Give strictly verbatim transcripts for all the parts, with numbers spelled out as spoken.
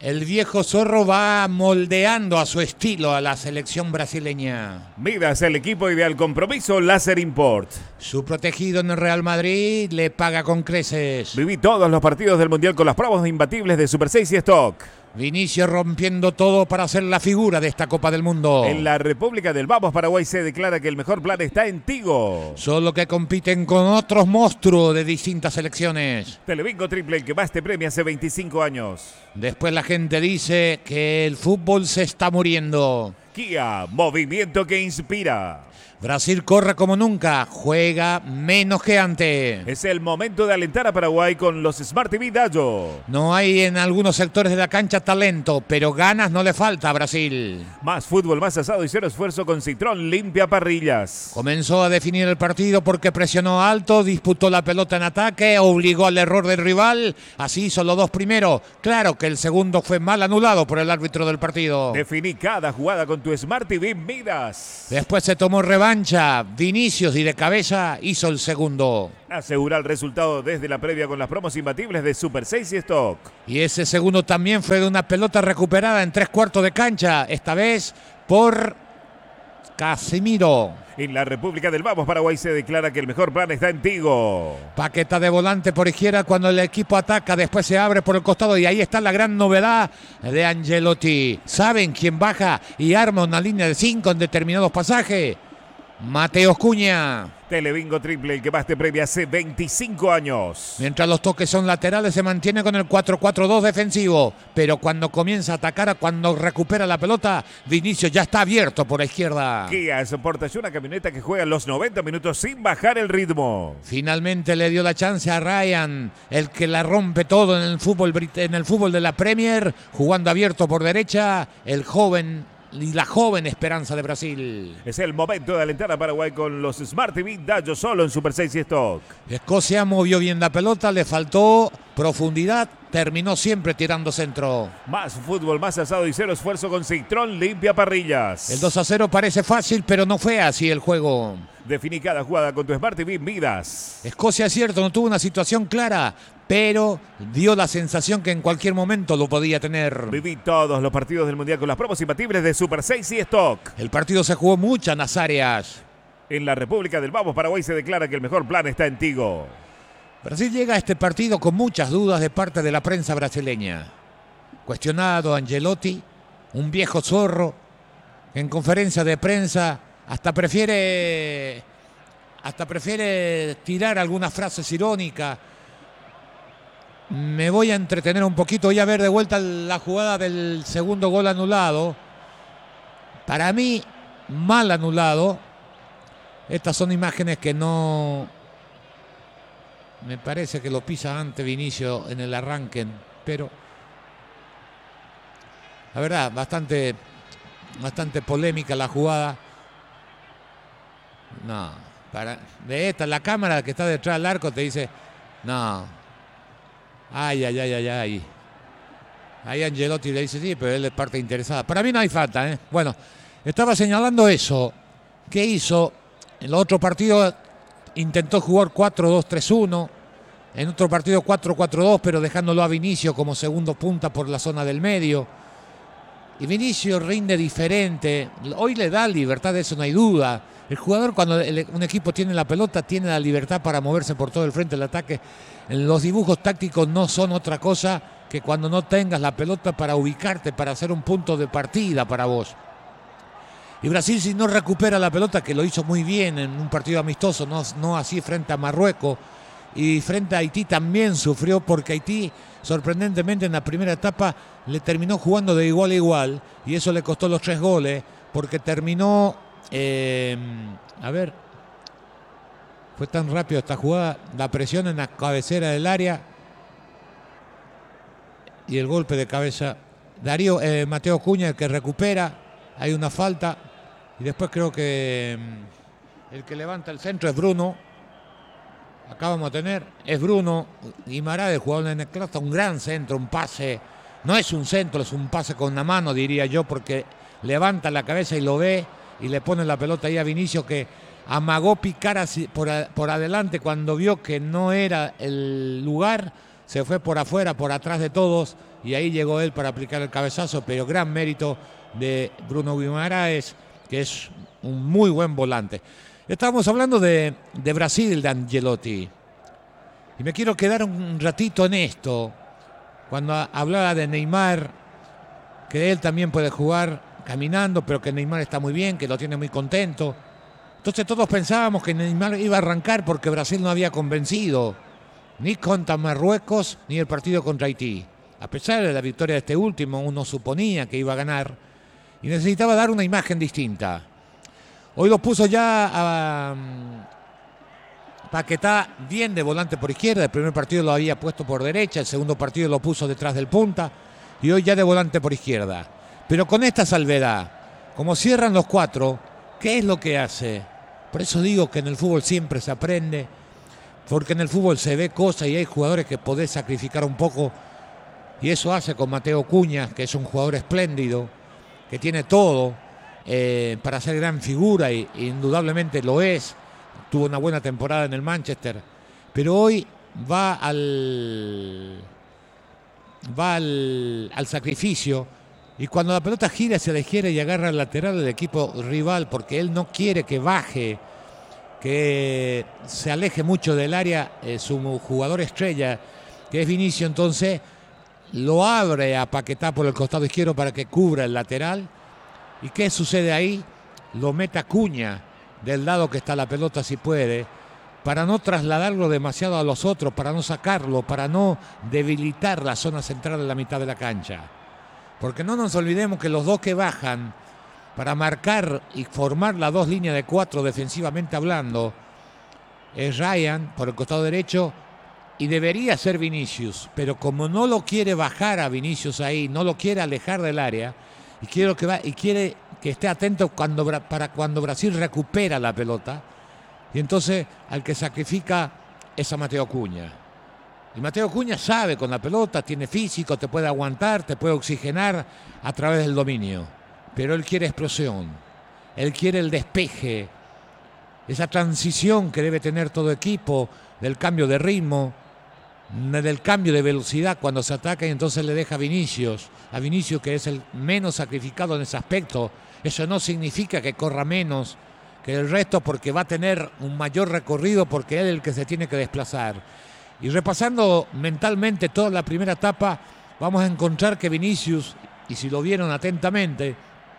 El viejo zorro va moldeando a su estilo a la selección brasileña. Midas, el equipo ideal. Compromiso Láser Import. Su protegido en el Real Madrid le paga con creces. Viví todos los partidos del Mundial con las pruebas imbatibles de Super seis y Stock. Vinicius rompiendo todo para ser la figura de esta Copa del Mundo. En la República del Vamos, Paraguay, se declara que el mejor plan está en Tigo. Solo que compiten con otros monstruos de distintas selecciones. Telebingo Triple, el que más te premia hace veinticinco años. Después la gente dice que el fútbol se está muriendo. Kia, movimiento que inspira. Brasil corre como nunca, juega menos que antes. Es el momento de alentar a Paraguay con los Smart T V Dallo. No hay en algunos sectores de la cancha talento, pero ganas no le falta a Brasil. Más fútbol, más asado y cero esfuerzo con Citrón limpia parrillas. Comenzó a definir el partido porque presionó alto, disputó la pelota en ataque, obligó al error del rival, así hizo los dos primeros. Claro que el segundo fue mal anulado por el árbitro del partido. Definí cada jugada con tu Smart T V Midas. Después se tomó revancha. Vinicius y de cabeza hizo el segundo. Asegura el resultado desde la previa con las promos imbatibles de Super seis y Stock. Y ese segundo también fue de una pelota recuperada en tres cuartos de cancha, esta vez por Casemiro. En la República del Vamos, Paraguay, se declara que el mejor plan está en Tigo. Paqueta de volante por izquierda cuando el equipo ataca, después se abre por el costado y ahí está la gran novedad de Angelotti. ¿Saben quién baja y arma una línea de cinco en determinados pasajes? Mateos Cunha. Telebingo Triple, el que más te premia hace veinticinco años. Mientras los toques son laterales, se mantiene con el cuatro cuatro dos defensivo. Pero cuando comienza a atacar, cuando recupera la pelota, Vinicius ya está abierto por la izquierda. Kia es una camioneta que juega los noventa minutos sin bajar el ritmo. Finalmente le dio la chance a Ryan, el que la rompe todo en el fútbol, en el fútbol de la Premier, jugando abierto por derecha, el joven y la joven esperanza de Brasil. Es el momento de alentar a Paraguay con los Smart T V Dallo solo en Super seis y Stock. Escocia movió bien la pelota, le faltó profundidad, terminó siempre tirando centro. Más fútbol, más asado y cero esfuerzo con Citrón limpia parrillas. El dos a cero parece fácil, pero no fue así el juego. Definí cada jugada con tu Smart T V Midas. Escocia, es cierto, no tuvo una situación clara, pero dio la sensación que en cualquier momento lo podía tener. Viví todos los partidos del Mundial con las promos imbatibles de Super seis y Stock. El partido se jugó muchas en las áreas. En la República del Vamos, Paraguay, se declara que el mejor plan está en Tigo. Brasil llega a este partido con muchas dudas de parte de la prensa brasileña. Cuestionado Angelotti, un viejo zorro, en conferencia de prensa hasta prefiere, hasta prefiere tirar algunas frases irónicas. Me voy a entretener un poquito, voy a ver de vuelta la jugada del segundo gol anulado. Para mí, mal anulado. Estas son imágenes que no... Me parece que lo pisa antes Vinicius en el arranque, pero... La verdad, bastante, bastante polémica la jugada. No, para, de esta, la cámara que está detrás del arco te dice, no... Ay, ay, ay, ay, ay. Ahí Angelotti le dice, sí, pero él es parte interesada. Para mí no hay falta, ¿eh? Bueno, estaba señalando eso. ¿Qué hizo? En el otro partido intentó jugar cuatro dos tres uno. En otro partido cuatro cuatro dos, pero dejándolo a Vinicius como segundo punta por la zona del medio. Y Vinicius rinde diferente. Hoy le da libertad, de eso no hay duda. El jugador, cuando un equipo tiene la pelota, tiene la libertad para moverse por todo el frente del ataque. Los dibujos tácticos no son otra cosa que cuando no tengas la pelota para ubicarte, para hacer un punto de partida para vos. Y Brasil, si no recupera la pelota, que lo hizo muy bien en un partido amistoso, no, no así frente a Marruecos, y frente a Haití también sufrió, porque Haití, sorprendentemente en la primera etapa, le terminó jugando de igual a igual, y eso le costó los tres goles, porque terminó... Eh, a ver, fue tan rápido esta jugada, la presión en la cabecera del área y el golpe de cabeza. Darío, eh, Mateo Cunha, el que recupera, hay una falta y después creo que el que levanta el centro es Bruno. Acá vamos a tener, es Bruno Guimarães, el jugador de Necaxa, un gran centro, un pase, no es un centro, es un pase con la mano, diría yo, porque levanta la cabeza y lo ve y le pone la pelota ahí a Vinicius, que amagó picar así por, a, por adelante cuando vio que no era el lugar, se fue por afuera, por atrás de todos, y ahí llegó él para aplicar el cabezazo, pero gran mérito de Bruno Guimaraes, que es un muy buen volante. Estábamos hablando de, de Brasil, de Ancelotti, y me quiero quedar un ratito en esto, cuando hablaba de Neymar, que él también puede jugar caminando, pero que Neymar está muy bien, que lo tiene muy contento. Entonces todos pensábamos que Neymar iba a arrancar porque Brasil no había convencido, ni contra Marruecos, ni el partido contra Haití. A pesar de la victoria de este último, uno suponía que iba a ganar y necesitaba dar una imagen distinta. Hoy lo puso ya a um, Paquetá bien de volante por izquierda. El primer partido lo había puesto por derecha, el segundo partido lo puso detrás del punta y hoy ya de volante por izquierda. Pero con esta salvedad, como cierran los cuatro, ¿qué es lo que hace? Por eso digo que en el fútbol siempre se aprende, porque en el fútbol se ve cosas y hay jugadores que podés sacrificar un poco, y eso hace con Mateo Cunha, que es un jugador espléndido, que tiene todo eh, para ser gran figura, y, y indudablemente lo es. Tuvo una buena temporada en el Manchester, pero hoy va al va al, al sacrificio, y cuando la pelota gira hacia la izquierda y agarra el lateral del equipo rival, porque él no quiere que baje, que se aleje mucho del área eh, su jugador estrella, que es Vinicius, entonces lo abre a Paquetá por el costado izquierdo para que cubra el lateral. ¿Y qué sucede ahí? Lo mete a Cunha del lado que está la pelota si puede, para no trasladarlo demasiado a los otros, para no sacarlo, para no debilitar la zona central de la mitad de la cancha. Porque no nos olvidemos que los dos que bajan para marcar y formar las dos líneas de cuatro defensivamente hablando es Ryan por el costado derecho y debería ser Vinicius, pero como no lo quiere bajar a Vinicius ahí, no lo quiere alejar del área y quiere que, va, y quiere que esté atento cuando, para cuando Brasil recupera la pelota, y entonces al que sacrifica es a Mateo Cunha. Y Mateo Cunha sabe con la pelota, tiene físico, te puede aguantar, te puede oxigenar a través del dominio. Pero él quiere explosión, él quiere el despeje, esa transición que debe tener todo equipo, del cambio de ritmo, del cambio de velocidad cuando se ataca, y entonces le deja a Vinicius, a Vinicius que es el menos sacrificado en ese aspecto. Eso no significa que corra menos que el resto, porque va a tener un mayor recorrido, porque él es el que se tiene que desplazar. Y repasando mentalmente toda la primera etapa, vamos a encontrar que Vinicius, y si lo vieron atentamente,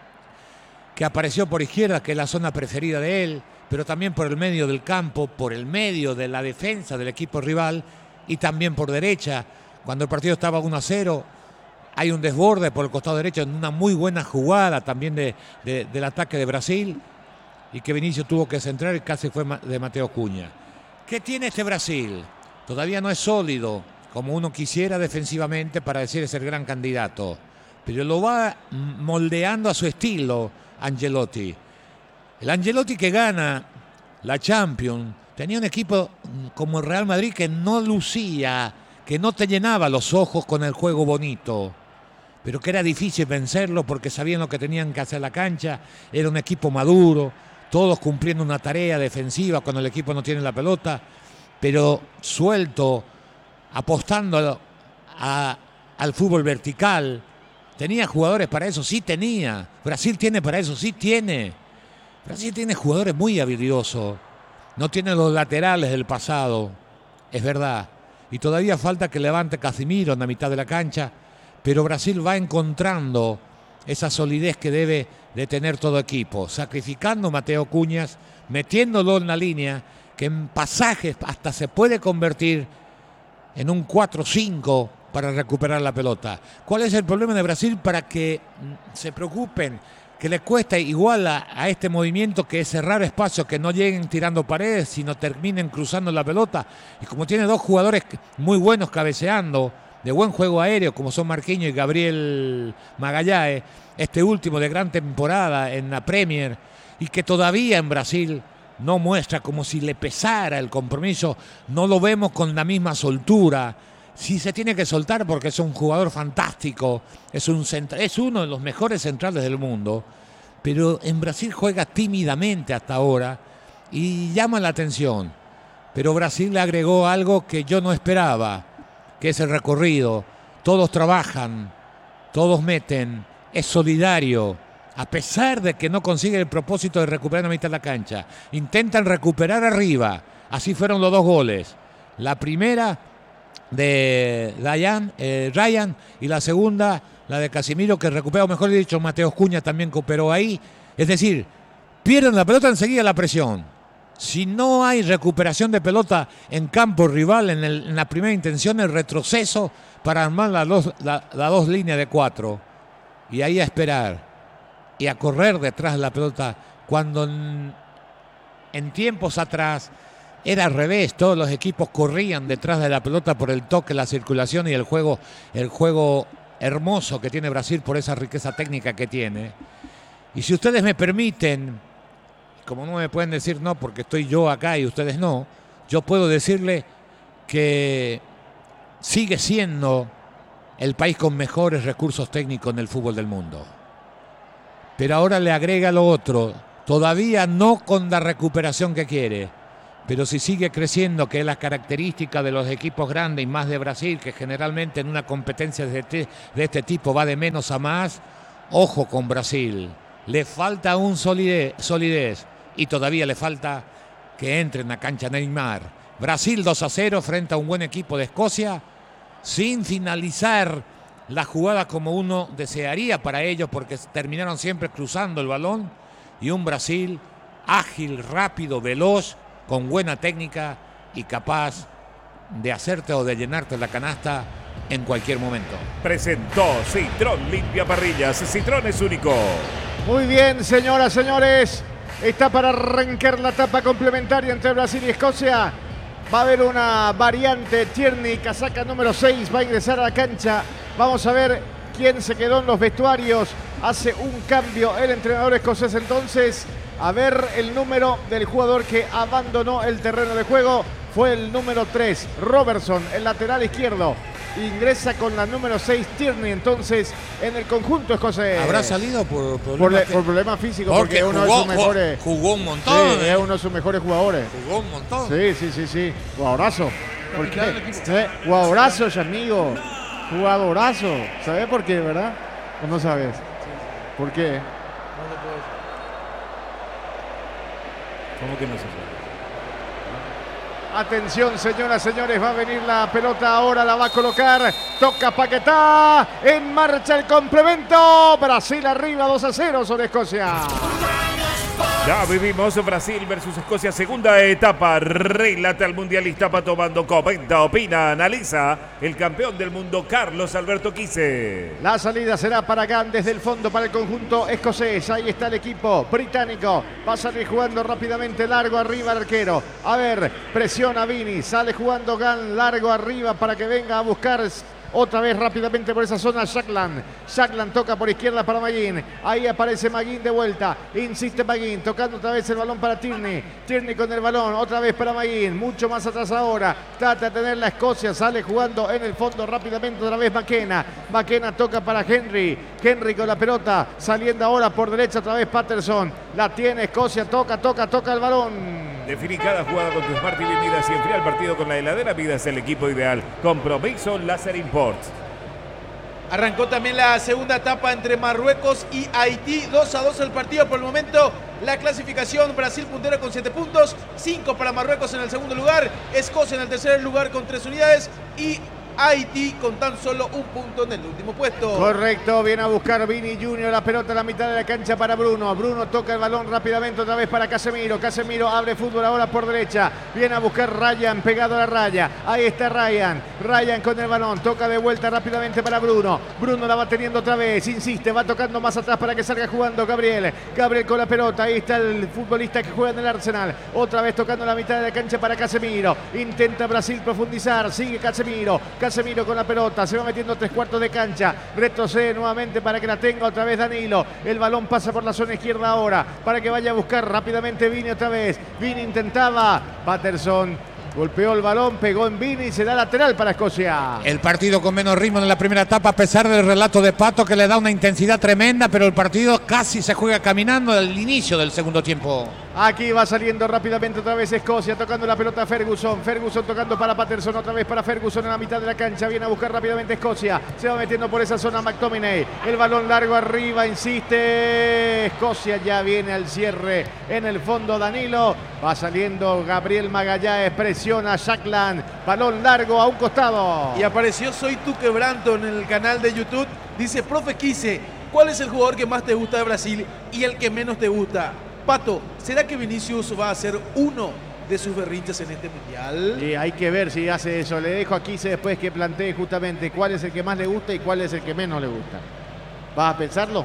que apareció por izquierda, que es la zona preferida de él, pero también por el medio del campo, por el medio de la defensa del equipo rival, y también por derecha. Cuando el partido estaba uno a cero, hay un desborde por el costado derecho en una muy buena jugada también de, de, del ataque de Brasil, y que Vinicius tuvo que centrar y casi fue de Mateo Cunha. ¿Qué tiene este Brasil? Todavía no es sólido como uno quisiera defensivamente para decir es el gran candidato, pero lo va moldeando a su estilo Ancelotti. El Ancelotti que gana la Champions tenía un equipo como el Real Madrid que no lucía, que no te llenaba los ojos con el juego bonito, pero que era difícil vencerlo porque sabían lo que tenían que hacer en la cancha. Era un equipo maduro, todos cumpliendo una tarea defensiva cuando el equipo no tiene la pelota, pero suelto, apostando a, al fútbol vertical. ¿Tenía jugadores para eso? Sí tenía. Brasil tiene para eso, sí tiene. Brasil tiene jugadores muy habilidosos. No tiene los laterales del pasado, es verdad. Y todavía falta que levante Casemiro en la mitad de la cancha, pero Brasil va encontrando esa solidez que debe de tener todo equipo, sacrificando a Mateo Cunha, metiéndolo en la línea, que en pasajes hasta se puede convertir en un cuatro cinco para recuperar la pelota. ¿Cuál es el problema de Brasil para que se preocupen? Que les cuesta igual a, a este movimiento, que es cerrar espacios, que no lleguen tirando paredes, sino terminen cruzando la pelota. Y como tiene dos jugadores muy buenos cabeceando, de buen juego aéreo, como son Marquinhos y Gabriel Magalhães, este último de gran temporada en la Premier, y que todavía en Brasil no muestra, como si le pesara el compromiso, no lo vemos con la misma soltura. Sí se tiene que soltar porque es un jugador fantástico, es, un centra, es uno de los mejores centrales del mundo, pero en Brasil juega tímidamente hasta ahora y llama la atención. Pero Brasil le agregó algo que yo no esperaba, que es el recorrido. Todos trabajan, todos meten, es solidario. A pesar de que no consigue el propósito de recuperar la mitad de la cancha. Intentan recuperar arriba. Así fueron los dos goles. La primera de Ryan, eh, Ryan y la segunda, la de Casemiro, que recuperó, mejor dicho, Mateus Cunha también cooperó ahí. Es decir, pierden la pelota, enseguida la presión. Si no hay recuperación de pelota en campo rival, en, el, en la primera intención, el retroceso para armar las dos, la, la dos líneas de cuatro. Y ahí a esperar. Y a correr detrás de la pelota. Cuando en, en tiempos atrás era al revés. Todos los equipos corrían detrás de la pelota por el toque, la circulación y el juego, el juego hermoso que tiene Brasil por esa riqueza técnica que tiene. Y si ustedes me permiten, como no me pueden decir no porque estoy yo acá y ustedes no, yo puedo decirle que sigue siendo el país con mejores recursos técnicos en el fútbol del mundo. Pero ahora le agrega lo otro, todavía no con la recuperación que quiere, pero si sigue creciendo, que es la característica de los equipos grandes y más de Brasil, que generalmente en una competencia de este, de este tipo va de menos a más, ojo con Brasil. Le falta aún solidez, solidez y todavía le falta que entre en la cancha Neymar. Brasil dos a cero frente a un buen equipo de Escocia, sin finalizar la jugada como uno desearía para ellos, porque terminaron siempre cruzando el balón, y un Brasil ágil, rápido, veloz, con buena técnica y capaz de hacerte o de llenarte la canasta en cualquier momento. Presentó Citroën Limpia Parrillas. Citroën es único. Muy bien, señoras, señores. Está para arrancar la etapa complementaria entre Brasil y Escocia. Va a haber una variante. Tierney, casaca número seis, va a ingresar a la cancha. Vamos a ver quién se quedó en los vestuarios. Hace un cambio el entrenador escocés entonces. A ver el número del jugador que abandonó el terreno de juego. Fue el número tres, Robertson, el lateral izquierdo. Ingresa con la número seis, Tierney, entonces, en el conjunto escocés. ¿Habrá salido por problemas por, le, por problemas físicos? Porque, porque uno jugó, de sus mejores... Jugó un montón. Sí, es uno de sus mejores jugadores. Jugó un montón. Sí, sí, sí, sí. Jugadorazo. ¿Por qué? ¿Eh? Jugadorazo, amigo. Jugadorazo. ¿Sabes por qué, verdad? ¿O no sabes? ¿Por qué? No lo puedo decir. ¿Cómo que no se sabe? Atención, señoras, señores, va a venir la pelota ahora, la va a colocar, toca Paquetá, en marcha el complemento, Brasil arriba dos a cero sobre Escocia. Ya vivimos Brasil versus Escocia, segunda etapa. Relata al mundialista Pato Bando, comenta, opina, analiza el campeón del mundo Carlos Alberto Quise. La salida será para Gant desde el fondo para el conjunto escocés. Ahí está el equipo británico. Va a salir jugando rápidamente largo arriba el arquero. A ver, presiona Vini, sale jugando Gant largo arriba para que venga a buscar... Otra vez rápidamente por esa zona Shakland. Shakland toca por izquierda para Maguín. Ahí aparece Maguín de vuelta. Insiste Maguín. Tocando otra vez el balón para Tierney. Tierney con el balón. Otra vez para Maguín. Mucho más atrás ahora. Trata de tener la Escocia. Sale jugando en el fondo rápidamente otra vez McKenna. McKenna toca para Henry. Henry con la pelota. Saliendo ahora por derecha otra vez Patterson. La tiene Escocia. Toca, toca, toca el balón. Definí cada jugada con tu Smart T V Midas y enfría el partido con la heladera Midas, el equipo ideal. Compromiso Láser Imports. Arrancó también la segunda etapa entre Marruecos y Haití. dos a dos el partido por el momento. La clasificación: Brasil puntero con siete puntos. cinco para Marruecos en el segundo lugar. Escocia en el tercer lugar con tres unidades. Y Haití con tan solo un punto en el último puesto. Correcto, viene a buscar Vini Junior la pelota a la mitad de la cancha para Bruno. Bruno toca el balón rápidamente otra vez para Casemiro. Casemiro abre fútbol ahora por derecha. Viene a buscar Ryan pegado a la raya. Ahí está Ryan. Ryan con el balón. Toca de vuelta rápidamente para Bruno. Bruno la va teniendo otra vez. Insiste, va tocando más atrás para que salga jugando Gabriel. Gabriel con la pelota. Ahí está el futbolista que juega en el Arsenal. Otra vez tocando la mitad de la cancha para Casemiro. Intenta Brasil profundizar. Sigue Casemiro. Casemiro con la pelota, se va metiendo tres cuartos de cancha, retrocede nuevamente para que la tenga otra vez Danilo, el balón pasa por la zona izquierda ahora, para que vaya a buscar rápidamente Vini otra vez, Vini intentaba, Patterson golpeó el balón, pegó en Vini y se da lateral para Escocia. El partido con menos ritmo en la primera etapa, a pesar del relato de Pato que le da una intensidad tremenda, pero el partido casi se juega caminando al inicio del segundo tiempo. Aquí va saliendo rápidamente otra vez Escocia, tocando la pelota a Ferguson. Ferguson tocando para Patterson, otra vez para Ferguson en la mitad de la cancha. Viene a buscar rápidamente Escocia. Se va metiendo por esa zona McTominay. El balón largo arriba, insiste. Escocia ya viene al cierre en el fondo Danilo. Va saliendo Gabriel Magallanes, presiona a Shackland. Balón largo a un costado. Y apareció Soy Tu Quebranto en el canal de YouTube. Dice, profe Quise, ¿cuál es el jugador que más te gusta de Brasil y el que menos te gusta? Pato, ¿será que Vinicius va a ser uno de sus berrinches en este mundial? Y hay que ver si hace eso. Le dejo a Quise después que plantee justamente cuál es el que más le gusta y cuál es el que menos le gusta. ¿Vas a pensarlo?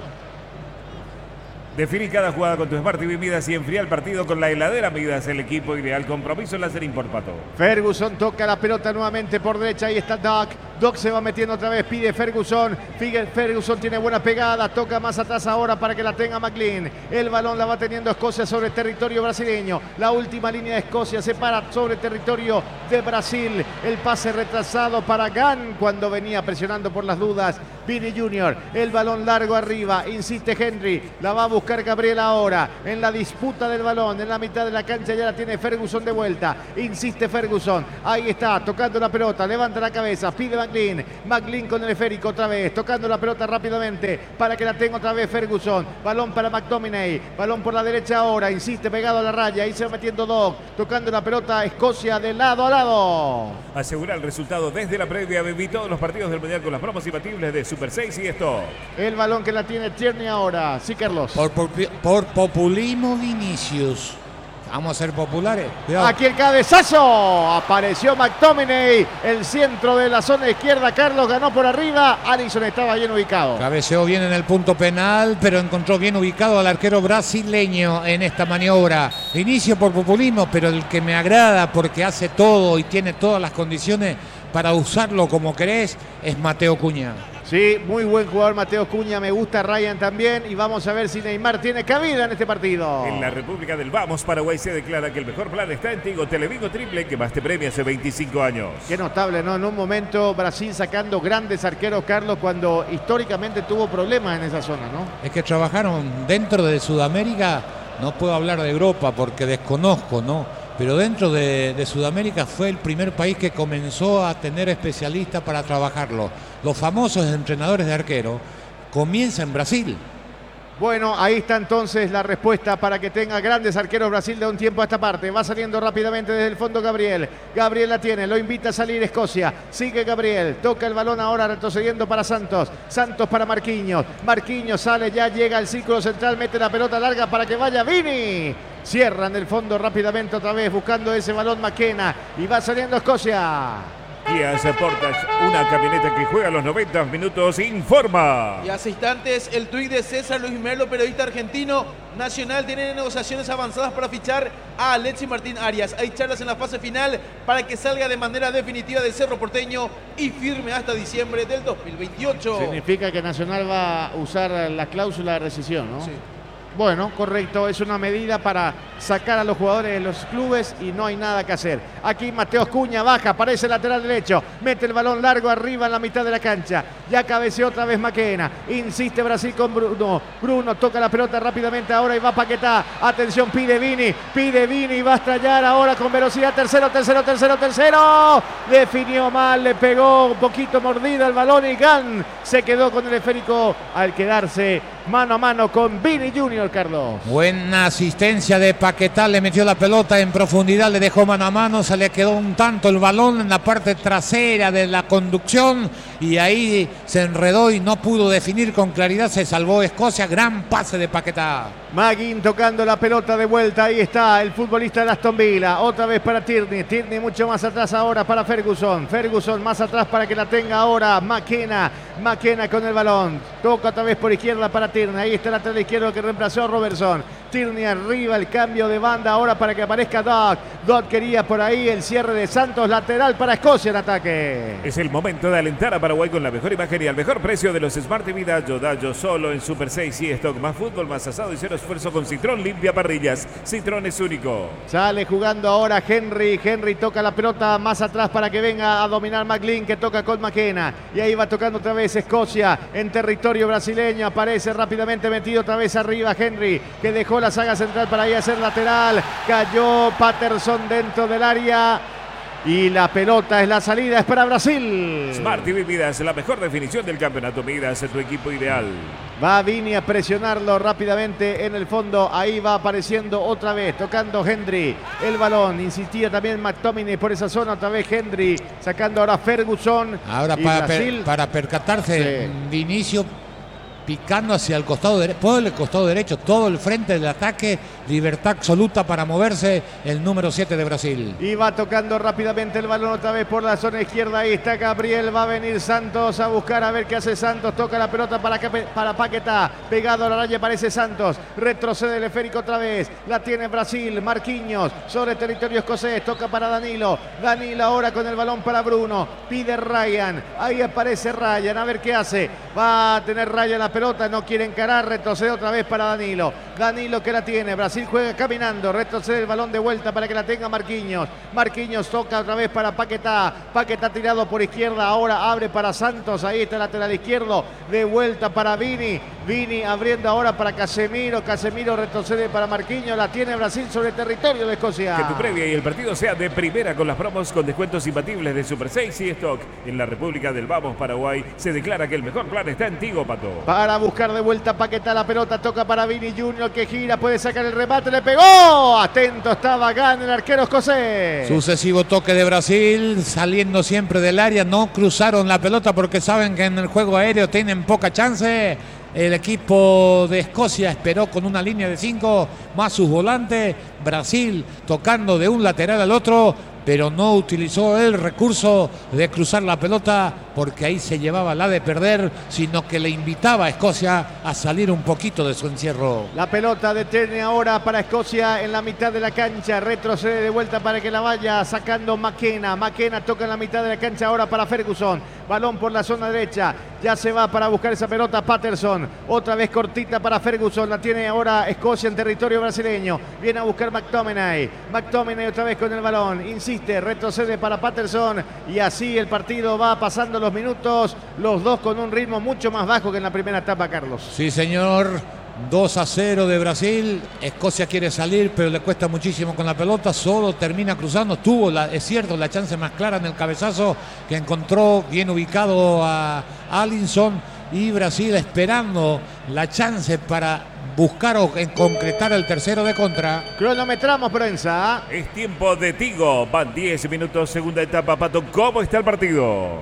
Definí cada jugada con tu Smart T V Midas y enfría el partido con la heladera Midas, el equipo ideal. Compromiso láser por Pato. Ferguson toca la pelota nuevamente por derecha. Ahí está Doc. Doc se va metiendo otra vez. Pide Ferguson. Ferguson tiene buena pegada. Toca más atrás ahora para que la tenga McLean. El balón la va teniendo Escocia sobre el territorio brasileño. La última línea de Escocia se para sobre el territorio de Brasil. El pase retrasado para Gunn cuando venía presionando por las dudas Vini Junior. El balón largo arriba. Insiste Henry. La va a buscar Gabriel ahora. En la disputa del balón. En la mitad de la cancha ya la tiene Ferguson de vuelta. Insiste Ferguson. Ahí está. Tocando la pelota. Levanta la cabeza. Pide McLean. McLean con el esférico otra vez. Tocando la pelota rápidamente para que la tenga otra vez Ferguson. Balón para McTominay. Balón por la derecha ahora. Insiste pegado a la raya. Ahí se va metiendo Doc. Tocando la pelota Escocia de lado a lado. Asegura el resultado desde la previa. Viví todos los partidos del Mundial con las promos imbatibles de Super seis y esto. El balón que la tiene Tierney ahora. Sí, Carlos. Por, por, por populismo Vinicius. Vamos a ser populares. Cuidado. Aquí el cabezazo. Apareció McTominay. El centro de la zona izquierda. Carlos ganó por arriba. Alisson estaba bien ubicado. Cabeceó bien en el punto penal, pero encontró bien ubicado al arquero brasileño en esta maniobra. Inicio por populismo, pero el que me agrada porque hace todo y tiene todas las condiciones para usarlo como querés es Mateo Cunha. Sí, muy buen jugador Mateo Cunha, me gusta Ryan también y vamos a ver si Neymar tiene cabida en este partido. En la República del Vamos, Paraguay se declara que el mejor plan está en Tigo Televigo Triple, que más te premia hace veinticinco años. Qué notable, ¿no? En un momento Brasil sacando grandes arqueros, Carlos, cuando históricamente tuvo problemas en esa zona, ¿no? Es que trabajaron dentro de Sudamérica, no puedo hablar de Europa porque desconozco, ¿no? Pero dentro de, de Sudamérica fue el primer país que comenzó a tener especialistas para trabajarlo. Los famosos entrenadores de arquero comienzan en Brasil. Bueno, ahí está entonces la respuesta para que tenga grandes arqueros Brasil de un tiempo a esta parte. Va saliendo rápidamente desde el fondo Gabriel. Gabriel la tiene, lo invita a salir Escocia. Sigue Gabriel, toca el balón ahora retrocediendo para Santos. Santos para Marquinhos. Marquinhos sale, ya llega al círculo central, mete la pelota larga para que vaya Vini. Cierran el fondo rápidamente otra vez buscando ese balón McKenna. Y va saliendo Escocia. Kia Sportage, una camioneta que juega los noventa minutos, informa. Y hace instantes el tuit de César Luis Melo, periodista argentino. Nacional tiene negociaciones avanzadas para fichar a Alexis Martín Arias. Hay charlas en la fase final para que salga de manera definitiva del Cerro Porteño y firme hasta diciembre del dos mil veintiocho. Significa que Nacional va a usar la cláusula de rescisión, ¿no? Sí. Bueno, correcto, es una medida para sacar a los jugadores de los clubes y no hay nada que hacer. Aquí Mateo Cunha baja, aparece el lateral derecho, mete el balón largo arriba en la mitad de la cancha. Ya cabeceó otra vez Maquena, insiste Brasil con Bruno. Bruno toca la pelota rápidamente ahora y va Paquetá. Atención, pide Vini, pide Vini y va a estrellar ahora con velocidad. Tercero, tercero, tercero, tercero. Definió mal, le pegó un poquito mordida el balón y Gunn se quedó con el esférico al quedarse mano a mano con Vini Junior, Carlos. Buena asistencia de Paquetá, le metió la pelota en profundidad, le dejó mano a mano, se le quedó un tanto el balón en la parte trasera de la conducción y ahí se enredó y no pudo definir con claridad, se salvó Escocia, gran pase de Paquetá. Maguín tocando la pelota de vuelta, ahí está el futbolista de Aston Villa, otra vez para Tierney, Tierney mucho más atrás ahora para Ferguson, Ferguson más atrás para que la tenga ahora McKenna, McKenna con el balón, toca otra vez por izquierda para Tierney, ahí está el lateral izquierdo que reemplazó a Robertson, Tierney arriba, el cambio de banda ahora para que aparezca Doc, Doc quería por ahí el cierre de Santos, lateral para Escocia en ataque. Es el momento de alentar a Paraguay con la mejor imagen y al mejor precio de los Smart T V Dallo, Dallo solo en Super seis y Stock, más fútbol, más asado y cero esfuerzo con Citrón limpia parrillas. Citrón es único. Sale jugando ahora Henry. Henry toca la pelota más atrás para que venga a dominar McLean, que toca con McKenna. Y ahí va tocando otra vez Escocia en territorio brasileño. Aparece rápidamente metido otra vez arriba Henry, que dejó la saga central para ahí hacer lateral. Cayó Patterson dentro del área. Y la pelota es la salida, es para Brasil. Smart T V Midas, la mejor definición del campeonato. Midas es tu equipo ideal. Va Vini a presionarlo rápidamente en el fondo. Ahí va apareciendo otra vez, tocando Hendry. El balón, insistía también McTominay por esa zona. Otra vez Hendry, sacando ahora Ferguson. Ahora y para, Brasil, per, para percatarse, sí. Vinicio picando hacia el costado derecho, todo el costado derecho, todo el frente del ataque, libertad absoluta para moverse el número siete de Brasil. Y va tocando rápidamente el balón otra vez por la zona izquierda. Ahí está Gabriel, va a venir Santos a buscar a ver qué hace Santos. Toca la pelota para, para Paquetá, pegado a la raya aparece Santos, retrocede el esférico otra vez, la tiene Brasil. Marquinhos sobre territorio escocés, toca para Danilo, Danilo ahora con el balón para Bruno, pide Ryan, ahí aparece Ryan, a ver qué hace, va a tener Ryan la pelota, no quiere encarar, retrocede otra vez para Danilo, Danilo que la tiene, Brasil juega caminando, retrocede el balón de vuelta para que la tenga Marquinhos, Marquinhos toca otra vez para Paquetá, Paquetá tirado por izquierda, ahora abre para Santos, ahí está el lateral izquierdo, de vuelta para Vini, Vini abriendo ahora para Casemiro, Casemiro retrocede para Marquinhos, la tiene Brasil sobre territorio de Escocia. Que tu previa y el partido sea de primera con las promos con descuentos imbatibles de Super seis y Stock. En la República del Vamos, Paraguay, se declara que el mejor plan está en Tigo, Pato. Para buscar de vuelta Paquetá la pelota, toca para Vini Junior que gira, puede sacar el remate, le pegó, atento estaba Gan, el arquero escocés. Sucesivo toque de Brasil, saliendo siempre del área, no cruzaron la pelota porque saben que en el juego aéreo tienen poca chance. El equipo de Escocia esperó con una línea de cinco más sus volantes. Brasil tocando de un lateral al otro, pero no utilizó el recurso de cruzar la pelota porque ahí se llevaba la de perder, sino que le invitaba a Escocia a salir un poquito de su encierro. La pelota detiene ahora para Escocia en la mitad de la cancha, retrocede de vuelta para que la vaya sacando McKenna. McKenna toca en la mitad de la cancha ahora para Ferguson, balón por la zona derecha, ya se va para buscar esa pelota Patterson, otra vez cortita para Ferguson, la tiene ahora Escocia en territorio brasileño, viene a buscar McTominay, McTominay otra vez con el balón, insiste, retrocede para Patterson y así el partido va pasando los minutos, los dos con un ritmo mucho más bajo que en la primera etapa, Carlos. Sí, señor. dos a cero de Brasil. Escocia quiere salir, pero le cuesta muchísimo con la pelota. Solo termina cruzando. Tuvo, la, es cierto, la chance más clara en el cabezazo que encontró bien ubicado a Alisson. Y Brasil esperando la chance para buscar o en concretar el tercero de contra. Cronometramos, prensa. Es tiempo de Tigo. Van diez minutos, segunda etapa. Pato, ¿cómo está el partido?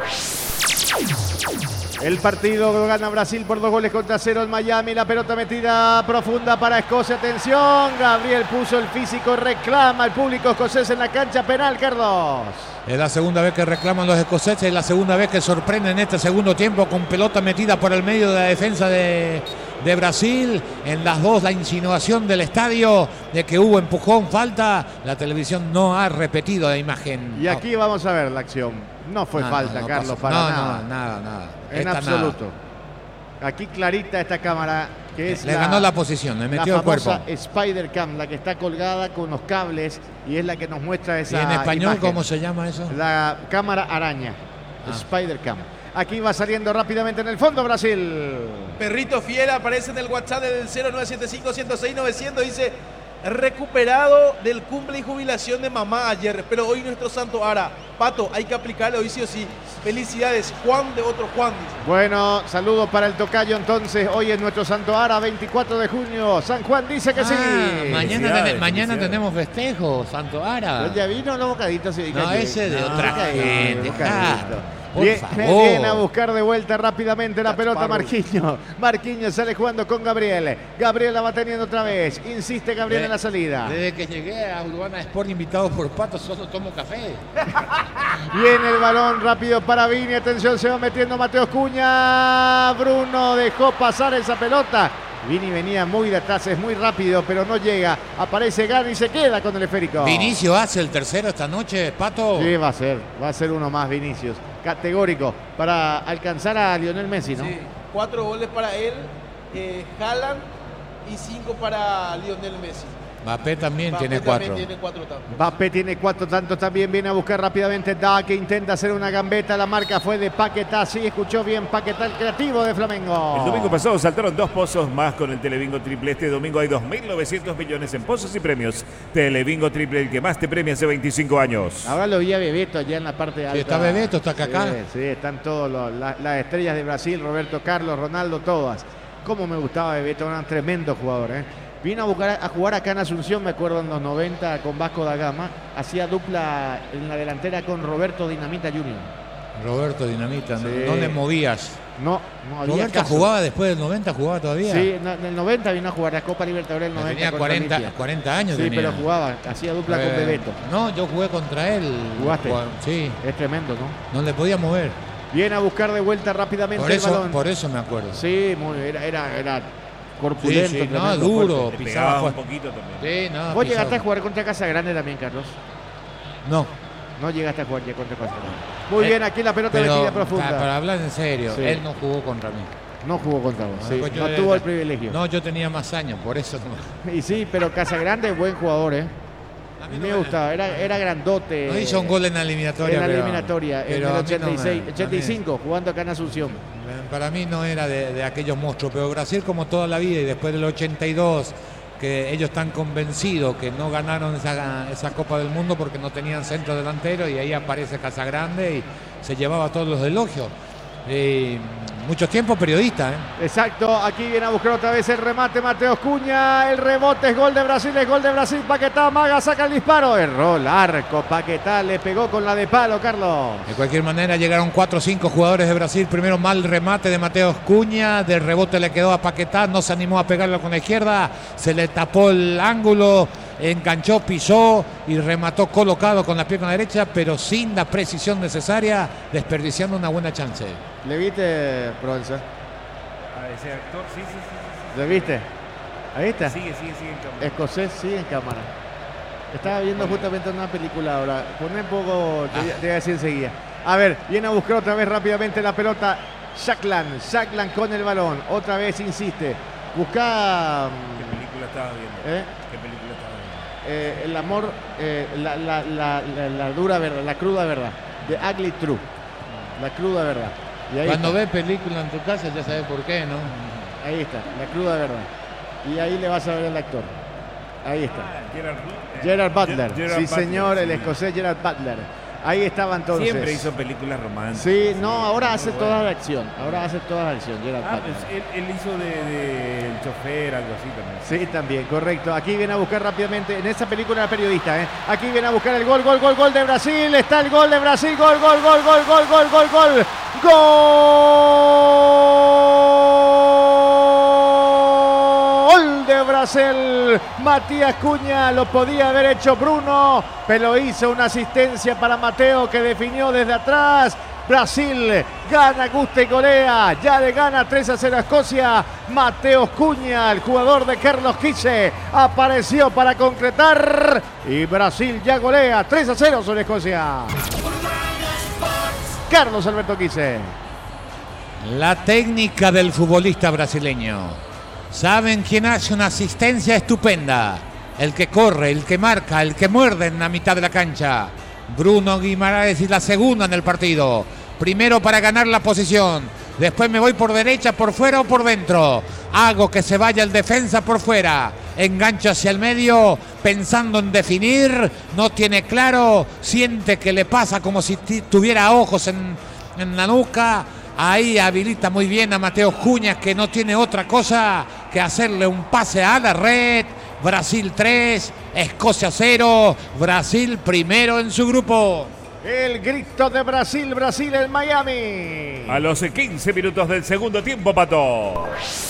El partido lo gana Brasil por dos goles contra cero en Miami. La pelota metida profunda para Escocia. Atención, Gabriel puso el físico, reclama el público escocés en la cancha penal, Carlos. Es la segunda vez que reclaman los escoceses, es la segunda vez que sorprenden en este segundo tiempo con pelota metida por el medio de la defensa de, de Brasil. En las dos la insinuación del estadio de que hubo empujón, falta. La televisión no ha repetido la imagen. Y aquí vamos a ver la acción. No fue no, falta, no, no Carlos, pasó. para no, nada. No, nada, nada. En Esta absoluto. Nada. Aquí clarita esta cámara que es Le la, ganó la posición, le metió la el cuerpo. famosa Spider Cam, la que está colgada con los cables y es la que nos muestra esa ¿Y en español imagen. cómo se llama eso? La cámara araña, Ah. Spider Cam. Aquí va saliendo rápidamente en el fondo Brasil. Perrito Fiel aparece en el WhatsApp del cero nueve siete cinco, uno cero seis, novecientos. Dice, recuperado del cumple y jubilación de mamá ayer, pero hoy nuestro santo Ara. Pato, hay que aplicarle hoy sí o sí. Felicidades, Juan de otro Juan. Dice. Bueno, saludos para el tocayo entonces. Hoy es nuestro santo Ara, veinticuatro de junio. San Juan dice que Ah, sí. Mañana, Felicidades, ten- mañana felicidades. tenemos festejo, Santo Ara. ¿Ya vino los bocaditos? Sí, No, calle. ese de No, otra bocadito, gente, bocadito. claro. Por Bien, favor. viene a buscar de vuelta rápidamente la pelota Sparrow. Marquinhos. Marquinhos sale jugando con Gabriel. Gabriel la va teniendo otra vez. Insiste Gabriel De- en la salida. Desde que llegué a Urbana Sport invitado por Pato, solo tomo café. Viene el balón rápido para Vini. Atención, se va metiendo Mateus Cuña. Bruno dejó pasar esa pelota. Vini venía muy de atrás, es muy rápido, pero no llega. Aparece Gana y se queda con el esférico. Vinicio hace el tercero esta noche, Pato. Sí, va a ser. Va a ser uno más Vinicius. Categórico. Para alcanzar a Lionel Messi, ¿no? Sí, cuatro goles para él, eh, Haaland y cinco para Lionel Messi. Mbappé también Mbappé tiene también cuatro. tiene cuatro tantos. Mbappé tiene cuatro tantos también. Viene a buscar rápidamente Da, que intenta hacer una gambeta. La marca fue de Paquetá. Sí, escuchó bien Paquetá, el creativo de Flamengo. El domingo pasado saltaron dos pozos más con el Telebingo Triple. Este domingo hay dos mil novecientos millones en pozos y premios. Telebingo Triple, el que más te premia hace veinticinco años. Ahora lo vi a Bebeto allá en la parte alta. Sí, está Bebeto, está Kaká. Sí, sí, están todos los- la- las estrellas de Brasil, Roberto Carlos, Ronaldo, todas. Cómo me gustaba Bebeto, era un tremendo jugador, ¿eh? Vino a, buscar, a jugar acá en Asunción, me acuerdo, en los noventa con Vasco da Gama. Hacía dupla en la delantera con Roberto Dinamita junior Roberto Dinamita, no, Sí. no le movías. No, no había Roberto caso. jugaba después del noventa, jugaba todavía. Sí, en en el noventa vino a jugar la Copa Libertadores del Ya noventa. tenía contra cuarenta, Olimpia. cuarenta años. Sí, tenía. pero jugaba, hacía dupla con Eh, Bebeto. No, yo jugué contra él. ¿Jugaste? Jugaba- Sí, Es tremendo, ¿no? no le podía mover. Viene a buscar de vuelta rápidamente Por el eso, balón. por eso me acuerdo. Sí, muy, era, era, era Sí, corpulento. sí, no, tremendo, duro, fuerte. Le pisaba pegaba un fuerte. poquito también. Sí, no, ¿Vos pisaba. llegaste a jugar contra Casa Grande también, Carlos? No. No llegaste a jugar ya contra Casa Grande. Muy Eh, bien, aquí la pelota Pero, metida pa- profunda. para hablar en serio, Sí. él no jugó contra mí. No jugó contra vos, sí. Pues yo No era- tuvo el privilegio. No, yo tenía más años, por eso no. Y sí, pero Casagrande es buen jugador, ¿eh? A A mí mí no me me- gustaba, era, era grandote. No hizo un gol en la eliminatoria. En la pero- eliminatoria, en pero el a mí no ochenta y seis, me- ochenta y cinco, jugando acá en Asunción. Para mí no era de, de aquellos monstruos, pero Brasil como toda la vida y después del ochenta y dos, que ellos están convencidos que no ganaron esa, esa Copa del Mundo porque no tenían centro delantero y ahí aparece Casagrande y se llevaba todos los elogios. Y mucho tiempo periodista, ¿eh? Exacto, aquí viene a buscar otra vez el remate Mateos Cuña, el rebote es gol de Brasil, es gol de Brasil, Paquetá, Maga saca el disparo, erró el arco, Paquetá le pegó con la de palo, Carlos. De cualquier manera llegaron cuatro o cinco jugadores de Brasil. Primero mal remate de Mateos Cuña, del rebote le quedó a Paquetá, no se animó a pegarlo con la izquierda, se le tapó el ángulo, enganchó, pisó y remató colocado con la pierna derecha, pero sin la precisión necesaria, desperdiciando una buena chance. ¿Le viste, Provenza? A ese actor, sí, sí, sí. ¿Le viste? Ahí está. sí. Sigue, sigue, sigue en cámara. Escocés, sí, en cámara. Estaba viendo justamente una película ahora. Poné un poco, te, voy a- te voy a decir enseguida. A ver, viene a buscar otra vez rápidamente la pelota. Shackland, Shackland con el balón. Otra vez insiste. Busca ¿Qué película estaba viendo? ¿eh? ¿Qué película estaba viendo? eh, el amor, eh, la, la- la- la- la dura verdad, la cruda verdad. The Ugly Truth. La cruda verdad. Y ahí Cuando está, ves película en tu casa ya sabes por qué, ¿no? ahí está, la cruda verdad. Y ahí le vas a ver al actor. Ahí está. Ah, Gerard, eh, Gerard Butler. Gerard sí, Butler, señor, el sí. escocés Gerard Butler. Ahí estaba entonces. Siempre hizo películas románticas. Sí, no, ahora muy hace bueno. toda la acción. Ahora hace toda la acción, Gerard Ah, Butler. pues él, él hizo de, de El chofer, algo así también. Sí, también, correcto. Aquí viene a buscar rápidamente, en esa película era periodista, ¿eh? Aquí viene a buscar el gol, gol, gol, gol de Brasil. Está el gol de Brasil, gol, gol, gol, gol, gol, gol, gol, gol. Gol de Brasil. Matías Cuña, lo podía haber hecho Bruno, pero hizo una asistencia para Mateo que definió desde atrás. Brasil gana, gusta y golea. Ya le gana tres a cero a Escocia. Mateos Cuña, el jugador de Carlos Quise, apareció para concretar. Y Brasil ya golea tres a cero sobre Escocia. Carlos Alberto Quise. La técnica del futbolista brasileño. Saben quién hace una asistencia estupenda. El que corre, el que marca, el que muerde en la mitad de la cancha. Bruno Guimaraes y la segunda en el partido. Primero para ganar la posición. Después me voy por derecha, por fuera o por dentro. Hago que se vaya el defensa por fuera. Engancho hacia el medio, pensando en definir. No tiene claro. Siente que le pasa como si tuviera ojos en, en la nuca. Ahí habilita muy bien a Mateos Cuña, que no tiene otra cosa que hacerle un pase a la red. Brasil tres, Escocia cero, Brasil primero en su grupo. El grito de Brasil, Brasil en Miami. A los quince minutos del segundo tiempo, Pato.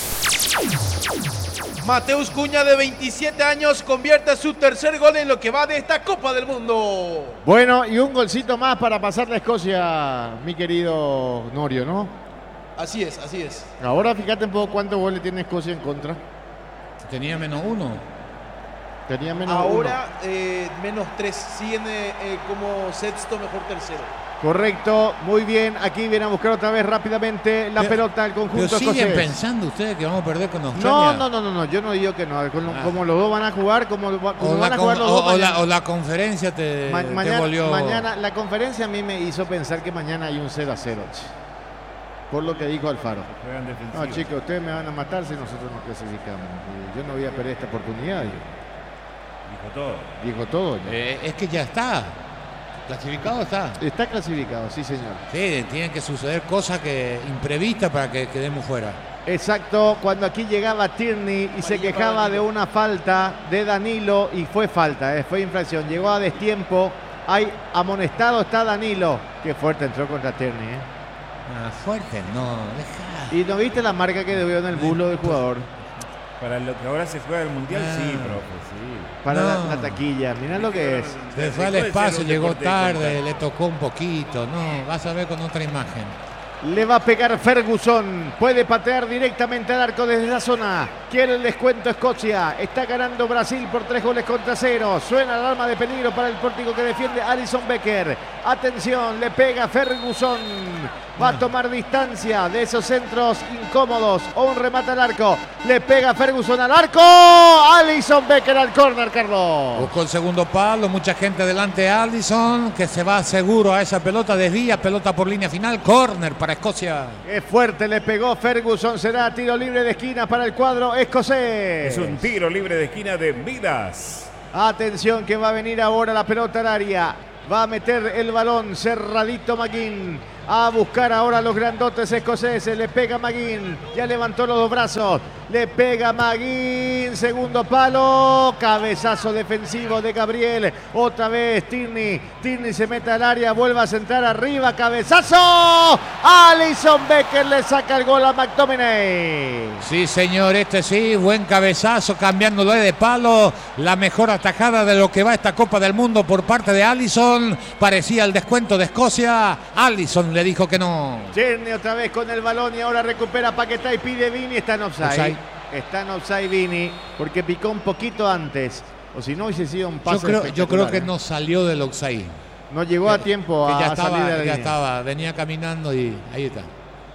Mateus Cuña, de veintisiete años, convierte su tercer gol en lo que va de esta Copa del Mundo. Bueno, y un golcito más para pasar a Escocia, mi querido Norio, ¿no? Así es, así es. Ahora fíjate un poco cuántos goles tiene Escocia en contra. Tenía menos uno. Tenía menos Ahora eh, menos tres, siguen eh, eh, como sexto, mejor tercero. Correcto, muy bien. Aquí viene a buscar otra vez rápidamente la Pero- pelota el conjunto Pero siguen escocés. pensando ustedes que vamos a perder con Australia. No, no, no, no, no, yo no digo que no. Con lo- Ah. Como los dos van a jugar, como, lo va- como O van la, a jugar con- los o- dos o mañana. la- o la conferencia te, Ma- te mañana, volvió. mañana, la conferencia a mí me hizo pensar que mañana hay un cero a cero. che. Por lo que dijo Alfaro. Juegan defensivo. No, chicos, ustedes me van a matar si nosotros nos clasificamos. Y yo no voy a perder esta oportunidad. Dijo, Dijo todo. dijo todo. ¿no? Eh, es que ya está. Clasificado está. Está clasificado, sí, señor. Sí, tienen que suceder cosas que imprevistas para que quedemos fuera. Exacto, cuando aquí llegaba Tierney y se quejaba de una falta de Danilo, y fue falta, eh, fue infracción, llegó a destiempo, hay amonestado está Danilo, qué fuerte entró contra Tierney. Eh. Ah, fuerte, no, deja. ¿Y no viste la marca que debió en el bulo del jugador? Para lo que ahora se juega el mundial, Ah. sí, profe, sí. Para No. la, la taquilla, mirá lo que es. Se fue al Dejó de espacio, ser un llegó deporte de tarde, contacto. le tocó un poquito. No, vas a ver con otra imagen. Le va a pegar Ferguson. Puede patear directamente al arco desde la zona. Quiere el descuento Escocia. Está ganando Brasil por tres goles contra cero. Suena la alarma de peligro para el pórtico que defiende Alisson Becker. Atención, le pega Ferguson. Va a tomar distancia de esos centros incómodos. O un remate al arco. Le pega Ferguson al arco. Alisson Becker al córner, Carlos. Buscó el segundo palo, mucha gente delante de Allison, que se va seguro a esa pelota, desvía, pelota por línea final, córner para Escocia. Qué fuerte le pegó Ferguson. Será tiro libre de esquina para el cuadro escocés. Es un tiro libre de esquina de Midas. Atención que va a venir ahora la pelota al área. Va a meter el balón cerradito McGinn. A buscar ahora a los grandotes escoceses. Le pega McGinn. Ya levantó los dos brazos. Le pega McGinn. Segundo palo. Cabezazo defensivo de Gabriel. Otra vez Tierney. Tierney se mete al área. Vuelve a centrar arriba. Cabezazo. Alisson Becker le saca el gol a McTominay. Sí, señor, este sí, buen cabezazo, cambiándolo de palo. La mejor atajada de lo que va esta Copa del Mundo por parte de Allison. Parecía el descuento de Escocia. Allison le dijo que no. Tierney otra vez con el balón y ahora recupera Paquetá y pide Vini. Está en offside. Offside. Está en offside Vini porque picó un poquito antes. O si no hubiese sido un pase Yo creo, yo creo espectacular, que ¿eh? no salió del offside. No llegó a tiempo Que a ya salir estaba, de la ya línea. estaba, venía caminando y ahí está.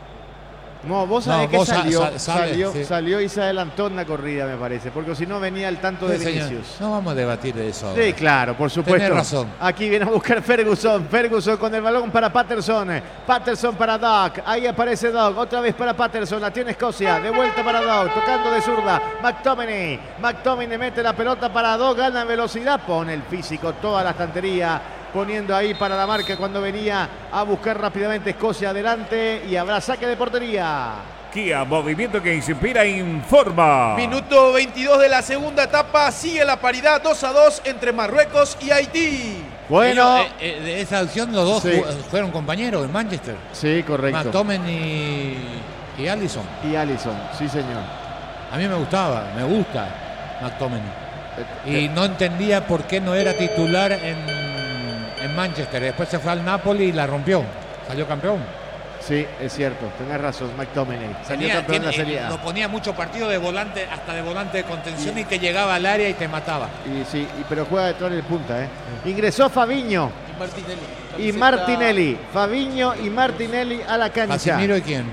No, vos sabés No, que vos sa- salió, sa- sale, salió, sí. salió y se adelantó en la corrida, me parece. Porque si no venía al tanto de Sí, señor. Vinicius. No vamos a debatir de eso. Sí, ahora. claro, por supuesto. Tenés razón. Aquí viene a buscar Ferguson. Ferguson con el balón para Patterson. Patterson para Doug. Ahí aparece Doug. Otra vez para Patterson. La tiene Escocia. De vuelta para Doug. Tocando de zurda. McTominay. McTominay mete la pelota para Doug. Gana en velocidad. Pone el físico toda la estantería. Poniendo ahí para la marca cuando venía a buscar rápidamente Escocia adelante. Y habrá saque de portería. Kia, movimiento que inspira, informa. Minuto veintidós de la segunda etapa. Sigue la paridad dos a dos entre Marruecos y Haití. Bueno. Ellos, eh, eh, de esa opción los dos Sí. ju- fueron compañeros en Manchester. Sí, correcto. McTominay y, y Allison. Y Alisson. Sí, señor. A mí me gustaba, me gusta McTominay. Eh, Y no entendía por qué no era titular en, en Manchester. Después se fue al Napoli y la rompió. Salió campeón. Sí, es cierto, tenés razón, McTominay. Salió Tenía- campeón de la tiene- Serie A. lo ponía mucho partido de volante, hasta de volante de contención y, te llegaba al área y te mataba. Y sí, y- pero juega detrás del punta, ¿eh? Ingresó Fabiño Y Martinelli. y Camiseta- Martinelli. Fabiño y Martinelli a la cancha. Casemiro y quién.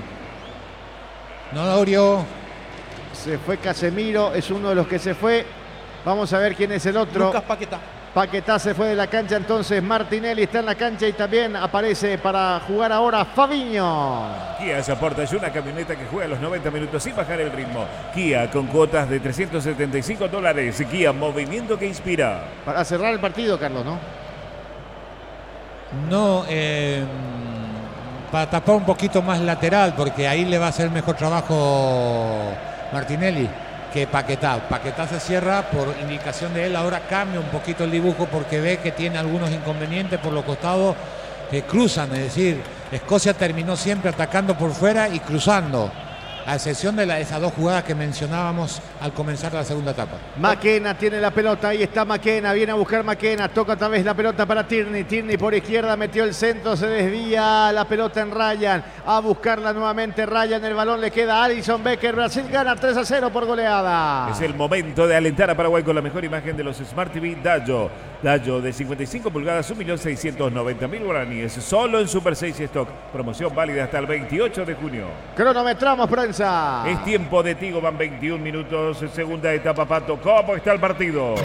Norio. Se fue Casemiro, es uno de los que se fue. Vamos a ver quién es el otro. Lucas Paquetá. Paquetá se fue de la cancha, entonces Martinelli está en la cancha y también aparece para jugar ahora Fabiño. Kia Sportage, una camioneta que juega los noventa minutos sin bajar el ritmo. Kia con cuotas de trescientos setenta y cinco dólares. Kia, movimiento que inspira. Para cerrar el partido, Carlos, ¿no? No, eh, para tapar un poquito más lateral, porque ahí le va a hacer mejor trabajo Martinelli que Paquetá. Paquetá se cierra por indicación de él, ahora cambia un poquito el dibujo porque ve que tiene algunos inconvenientes por los costados que cruzan, es decir, Escocia terminó siempre atacando por fuera y cruzando, a excepción de la, esas dos jugadas que mencionábamos al comenzar la segunda etapa. McKenna tiene la pelota, ahí está McKenna, viene a buscar McKenna, toca otra vez la pelota para Tierney, Tierney por izquierda metió el centro, se desvía la pelota en Ryan, a buscarla nuevamente Ryan, el balón le queda a Alisson Becker, Brasil gana tres a cero por goleada. Es el momento de alentar a Paraguay con la mejor imagen de los Smart T V Dayo. Dayo de cincuenta y cinco pulgadas, un millón seiscientos noventa mil guaraníes. Solo en Super seis Stock. Promoción válida hasta el veintiocho de junio. Cronometramos, prensa. Es tiempo de Tigo, van veintiún minutos. Segunda etapa, Pato. ¿Cómo está el partido?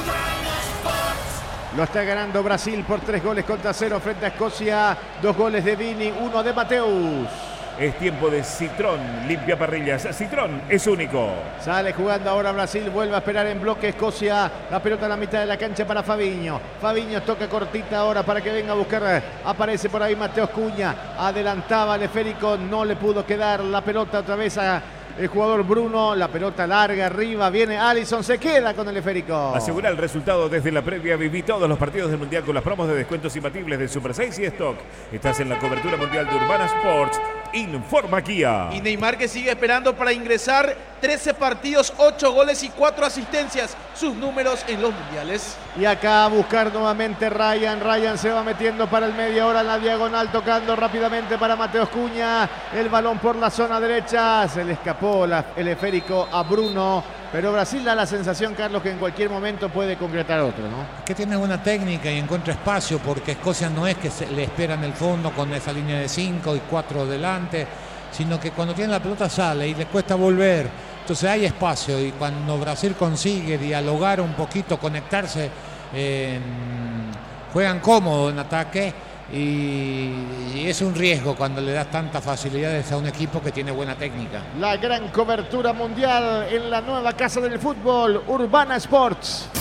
Lo está ganando Brasil por tres goles contra cero frente a Escocia. Dos goles de Vini, uno de Mateus. Es tiempo de Citrón, limpia parrillas. Citrón es único. Sale jugando ahora Brasil, vuelve a esperar en bloque Escocia. La pelota a la mitad de la cancha para Fabinho. Fabinho toca cortita ahora para que venga a buscar. Aparece por ahí Mateus Cunha. Adelantaba el esférico, no le pudo quedar la pelota otra vez a el jugador Bruno. La pelota larga arriba, viene Alisson, se queda con el esférico. Asegura el resultado desde la previa. Viví todos los partidos del Mundial con las promos de descuentos imbatibles de Super seis y Stock. Estás en la cobertura mundial de Urbana Sports. Informa Kia. Y Neymar, que sigue esperando para ingresar. trece partidos, ocho goles y cuatro asistencias. Sus números en los mundiales. Y acá a buscar nuevamente Ryan. Ryan se va metiendo para el medio, ahora en la diagonal, tocando rápidamente para Mateus Cunha. El balón por la zona derecha. Se le escapó la, el esférico a Bruno. Pero Brasil da la sensación, Carlos, que en cualquier momento puede concretar otro, ¿no? Que tiene buena técnica y encuentra espacio, porque Escocia no es que se le espera en el fondo con esa línea de cinco y cuatro delante, sino que cuando tiene la pelota sale y le cuesta volver. Entonces hay espacio, y cuando Brasil consigue dialogar un poquito, conectarse, eh, juegan cómodo en ataque. Y, y es un riesgo cuando le das tantas facilidades a un equipo que tiene buena técnica. La gran cobertura mundial en la nueva casa del fútbol, Urbana Sports.